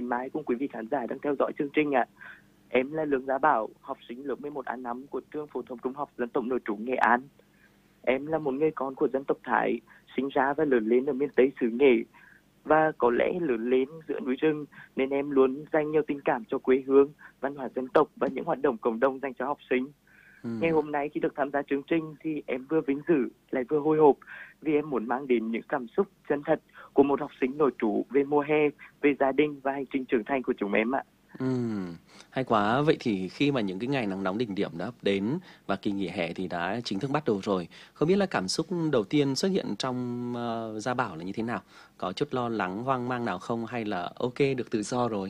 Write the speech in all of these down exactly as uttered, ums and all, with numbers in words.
Quỳnh Mai cùng quý vị khán giả đang theo dõi chương trình ạ. Em là Lương Gia Bảo, học sinh lớp mười một A năm của trường phổ thông trung học dân tộc nội trú Nghệ An. Em là một người con của dân tộc Thái, sinh ra và lớn lên ở miền Tây xứ Nghệ. Và có lẽ lớn lên giữa núi rừng nên em luôn dành nhiều tình cảm cho quê hương, văn hóa dân tộc và những hoạt động cộng đồng dành cho học sinh. Ừ. Ngày hôm nay khi được tham gia chương trình thì em vừa vinh dự lại vừa hồi hộp vì em muốn mang đến những cảm xúc chân thật của một học sinh nội trú về mùa hè, về gia đình và hành trình trưởng thành của chúng em ạ. Ừ, hay quá. Vậy thì khi mà những cái ngày nắng nóng đỉnh điểm đã đến và kỳ nghỉ hè thì đã chính thức bắt đầu rồi. Không biết là cảm xúc đầu tiên xuất hiện trong uh, Gia Bảo là như thế nào? Có chút lo lắng, hoang mang nào không hay là ok được tự do rồi?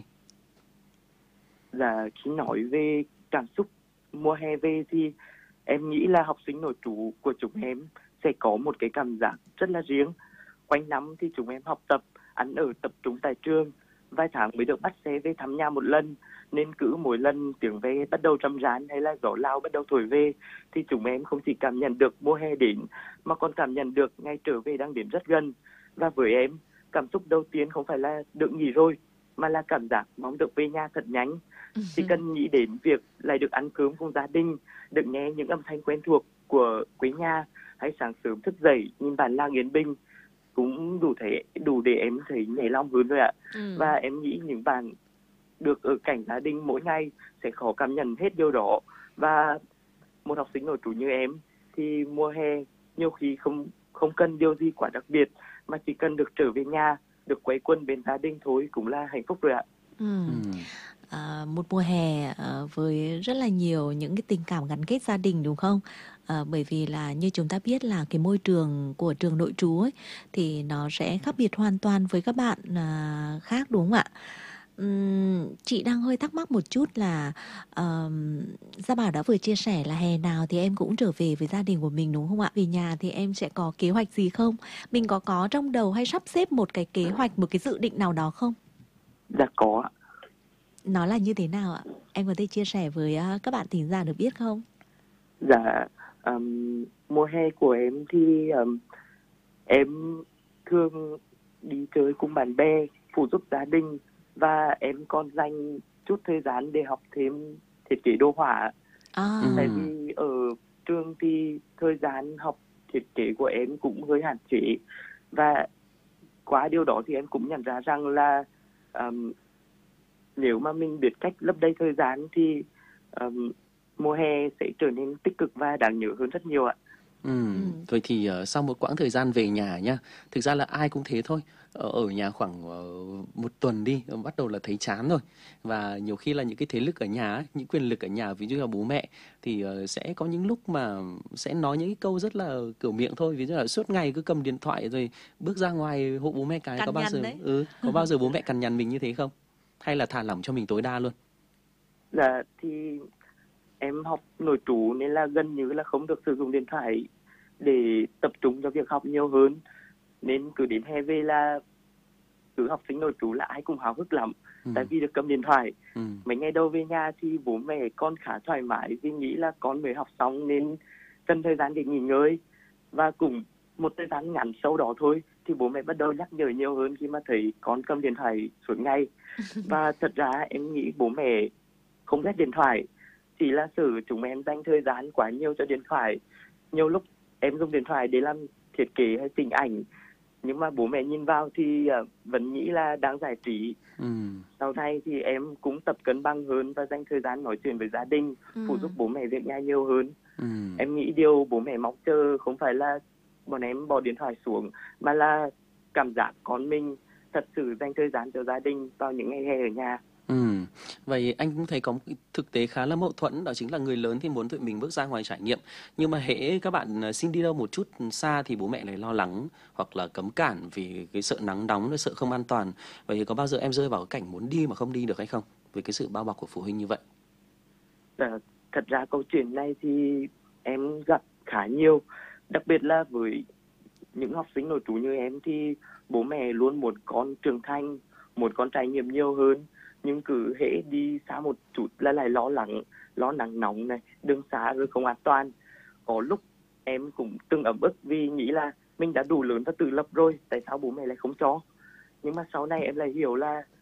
Là khi nói về cảm xúc mùa hè về thì em nghĩ là học sinh nội trú của chúng em sẽ có một cái cảm giác rất là riêng. Quanh năm thì chúng em học tập, ăn ở tập trung tại trường, vài tháng mới được bắt xe về thăm nhà một lần, nên cứ mỗi lần tiếng ve bắt đầu râm ran hay là gió lao bắt đầu thổi về thì chúng em không chỉ cảm nhận được mùa hè đến mà còn cảm nhận được ngày trở về đang đến rất gần. Và với em, cảm xúc đầu tiên không phải là được nghỉ rồi mà là cảm giác mong được về nhà thật nhanh. Chỉ cần nghĩ đến việc lại được ăn cơm cùng gia đình, được nghe những âm thanh quen thuộc của quê nhà, hay sáng sớm thức dậy nhìn bản làng yên bình cũng đủ thể đủ để em thấy nhảy lòng hơn rồi ạ. Ừ. Và em nghĩ những bạn được ở cạnh gia đình mỗi ngày sẽ khó cảm nhận hết điều đó. Và một học sinh nội trú như em thì mùa hè nhiều khi không không cần điều gì quá đặc biệt mà chỉ cần được trở về nhà, được quây quần bên gia đình thôi cũng là hạnh phúc rồi ạ. Ừ. Ừ. À, một mùa hè à, với rất là nhiều những cái tình cảm gắn kết gia đình đúng không? À, bởi vì là như chúng ta biết là cái môi trường của trường nội trú ấy thì nó sẽ khác biệt hoàn toàn với các bạn à, khác đúng không ạ? Ừm, chị đang hơi thắc mắc một chút là um, Gia Bảo đã vừa chia sẻ là hè nào thì em cũng trở về với gia đình của mình đúng không ạ? Về nhà thì em sẽ có kế hoạch gì không? Mình có có trong đầu hay sắp xếp một cái kế hoạch, một cái dự định nào đó không? Dạ có ạ. Nó là như thế nào ạ? Em có thể chia sẻ với uh, các bạn thính giả được biết không? Dạ, um, mùa hè của em thì um, em thường đi chơi cùng bạn bè, phụ giúp gia đình và em còn dành chút thời gian để học thêm thiết kế đồ họa. À, Ừ. Tại vì ở trường thì thời gian học thiết kế của em cũng hơi hạn chế, và qua điều đó thì em cũng nhận ra rằng là um, nếu mà mình biết cách lấp đầy thời gian thì um, mùa hè sẽ trở nên tích cực và đáng nhớ hơn rất nhiều ạ. Ừ. ừ. Vậy thì uh, sau một quãng thời gian về nhà nhá, thực ra là ai cũng thế thôi. Ở, ở nhà khoảng uh, một tuần đi, uh, bắt đầu là thấy chán rồi. Và nhiều khi là những cái thế lực ở nhà, ấy, những quyền lực ở nhà, ví dụ là bố mẹ thì uh, sẽ có những lúc mà sẽ nói những cái câu rất là kiểu miệng thôi. Ví dụ là suốt ngày cứ cầm điện thoại rồi bước ra ngoài hộ bố mẹ cái. Cằn Có bao nhằn giờ đấy. ừ, có bao giờ bố mẹ cằn nhằn mình như thế không? Hay là thả lỏng cho mình tối đa luôn? Dạ thì em học nội trú nên là gần như là không được sử dụng điện thoại để tập trung cho việc học nhiều hơn, nên cứ đến hè về là cứ học sinh nội trú là ai cũng háo hức lắm. Ừ. Tại vì được cầm điện thoại. Ừ. Mấy ngày đầu về nhà thì bố mẹ con khá thoải mái vì nghĩ là con mới học xong nên cần thời gian để nghỉ ngơi, và cũng một thời gian ngắn sau đó thôi thì bố mẹ bắt đầu nhắc nhở nhiều hơn khi mà thấy con cầm điện thoại suốt ngày. Và thật ra em nghĩ bố mẹ không ghét điện thoại, chỉ là sự chúng em dành thời gian quá nhiều cho điện thoại. Nhiều lúc em dùng điện thoại để làm thiết kế hay chỉnh ảnh, nhưng mà bố mẹ nhìn vào thì uh, vẫn nghĩ là đang giải trí. Ừ. Sau này thì em cũng tập cân bằng hơn và dành thời gian nói chuyện với gia đình, Ừ. phụ giúp bố mẹ việc nhà nhiều hơn. Ừ. Em nghĩ điều bố mẹ mong chờ không phải là bọn em bỏ điện thoại xuống, mà là cảm giác con mình thật sự dành thời gian cho gia đình vào những ngày hè ở nhà. Ừ. Vậy anh cũng thấy có một cái thực tế khá là mâu thuẫn, đó chính là người lớn thì muốn tụi mình bước ra ngoài trải nghiệm, nhưng mà hễ các bạn à, xin đi đâu một chút xa thì bố mẹ lại lo lắng hoặc là cấm cản vì cái sợ nắng nóng, rồi sợ không an toàn. Vậy thì có bao giờ em rơi vào cái cảnh muốn đi mà không đi được hay không, với cái sự bao bọc của phụ huynh như vậy? À, thật ra câu chuyện này thì em gặp khá nhiều, đặc biệt là với những học sinh nội trú như em thì bố mẹ luôn muốn con trưởng thành, muốn con trải nghiệm nhiều hơn, nhưng cứ hễ đi xa một chút là lại lo lắng, lo nắng nóng này, đường xa rồi không an toàn. Có lúc em cũng từng ấm ức vì nghĩ là mình đã đủ lớn và tự lập rồi, tại sao bố mẹ lại không cho. Nhưng mà sau này em lại hiểu là